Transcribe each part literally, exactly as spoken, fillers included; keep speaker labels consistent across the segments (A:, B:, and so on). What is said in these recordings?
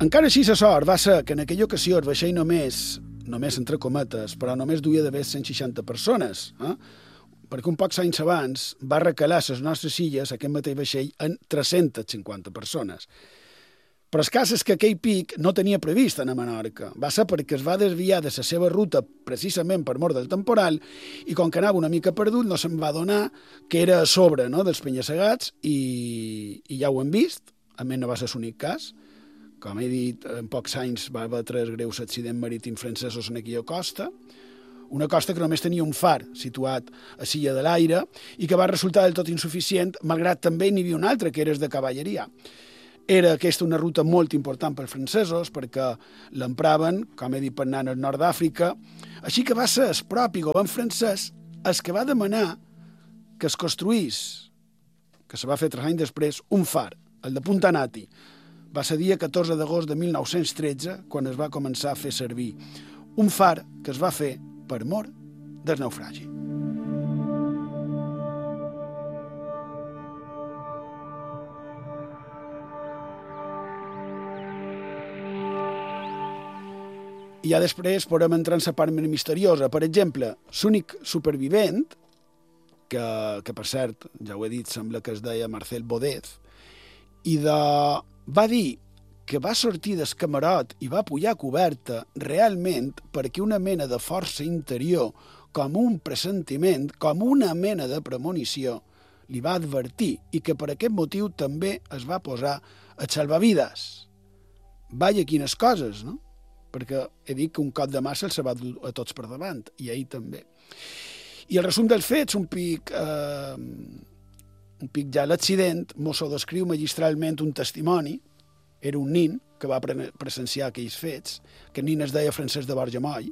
A: Encara així la sort va ser que en aquella ocasió el vaixell només, només entre cometes, però només duia d'haver cent seixanta persones, eh? perquè un pocs anys abans va recalar les nostres illes, aquest mateix vaixell, en tres-centes cinquanta persones. Però el cas és que aquell pic no tenia previst anar a Menorca. Va ser perquè es va desviar de la seva ruta precisament per mort del temporal i com que anava una mica perdut no se'n va adonar que era a sobre, no?, dels penya-segats i, i ja ho hem vist. A més no va ser l'únic cas. Com he dit, en pocs anys va haver tres greus accidents marítims francesos en aquella costa, una costa que només tenia un far situat a Silla de l'Aire i que va resultar del tot insuficient, malgrat també n'hi havia un altre, que era el de cavalleria. Era aquesta una ruta molt important pels francesos perquè l'empraven, com he dit, per anar al nord d'Àfrica, així que va ser el propi govern francès el que va demanar que es construís, que se va fer tres anys després, un far, el de Punta Nati. Va ser dia catorze d'agost de mil nou-cents tretze quan es va començar a fer servir un far que es va fer per mor del naufragi. I ja després podem entrar en la part més misteriosa. Per exemple, l'únic supervivent, que, que per cert, ja ho he dit, sembla que es deia Marcel Bodez, i de... va dir que va sortir del camarot i va pujar a coberta realment perquè una mena de força interior, com un pressentiment, com una mena de premonició, li va advertir i que per aquest motiu també es va posar a salvavides. Vaya quines coses, no? Perquè he dit que un cop de massa els va dur a tots per davant, i ell també. I el resum dels fets, un pic, eh, un pic ja l'accident, Mosso descriu magistralment un testimoni, era un nin que va presenciar aquells fets, que nin es deia Francesc de Borjamoll,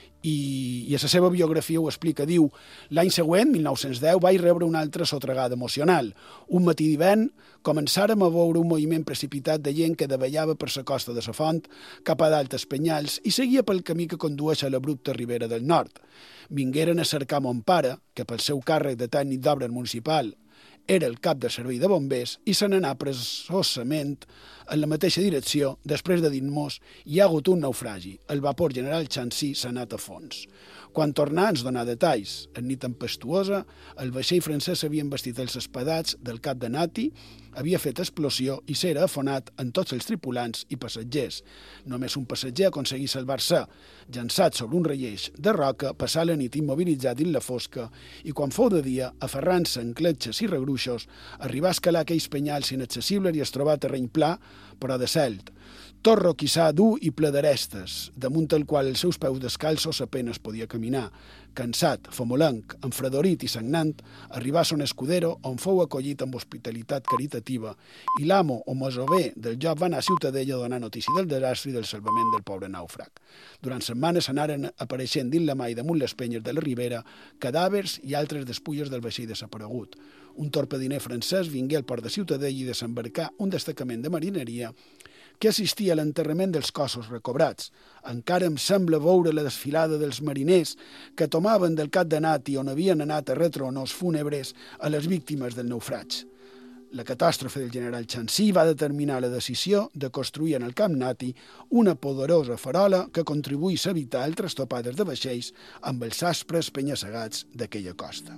A: i, i a la seva biografia ho explica, diu, l'any següent, mil nou-cents deu, vaig rebre una altra sotregada emocional. Un matí d'hivern començàrem a veure un moviment precipitat de gent que davallava per la costa de la font cap a dalt els penyals i seguia pel camí que condueix a l'abrupta ribera del nord. Vingueren a cercar mon pare, que pel seu càrrec de tècnic d'obra municipal era el cap de servei de bombers, i se n'anà presossament en la mateixa direcció després de dir-nos hi ha hagut un naufragi. El vapor general Chancy s'ha anat a fons. Quan tornà ens donà detalls. En nit tempestuosa, el vaixell francès havia embestit els espadats del cap de Nati, havia fet explosió i s'era afonat en tots els tripulants i passatgers. Només un passatger aconseguí salvar-se. Llançat sobre un relleix de roca, passà la nit immobilitzat dins la fosca i quan fou de dia, aferrant-se en cletxes i regruixos, arribà a escalar aquells penyals inaccessibles i es trobà terreny pla, però de celt. Tot roquissar dur i ple d'arestes, damunt el qual els seus peus descalços apenes podia caminar. Cansat, famolenc, enfredorit i sagnant, arribà a son escudero, on fou acollit amb hospitalitat caritativa, i l'amo o masover del lloc va anar a Ciutadella a donar notícia del desastre i del salvament del pobre nàufrag. Durant setmanes anaren apareixent dins la mà i damunt les penyes de la ribera cadàvers i altres despulles del vaixell desaparegut. Un torpediner francès vingué al port de Ciutadella i desembarcà un destacament de marineria que assistia a l'enterrament dels cossos recobrats. Encara em sembla veure la desfilada dels mariners que tomaven del cap de Nati on havien anat a retre honors fúnebres a les víctimes del naufragi. La catàstrofe del general Chancy va determinar la decisió de construir en el Camp Nati una poderosa farola que contribuís a evitar altres topades de vaixells amb els aspres penya-segats d'aquella costa.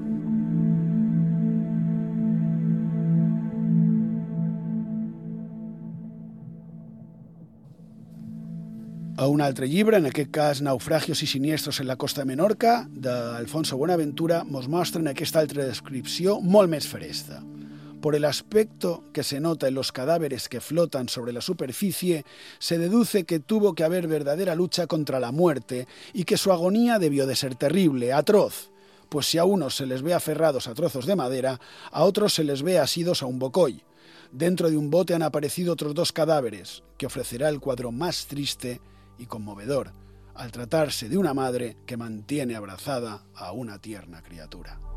A: A un altre llibre, en aquest cas Naufragios y siniestros en la costa de Menorca, d'Alfonso Buenaventura, mos mostren aquesta altra descripció molt més fresta. Por el aspecto que se nota en los cadáveres que flotan sobre la superficie, se deduce que tuvo que haber verdadera lucha contra la muerte y que su agonía debió de ser terrible, atroz, pues si a unos se les ve aferrados a trozos de madera, a otros se les ve asidos a un bocoy. Dentro de un bote han aparecido otros dos cadáveres, que ofrecerá el cuadro más triste y conmovedor, al tratarse de una madre que mantiene abrazada a una tierna criatura.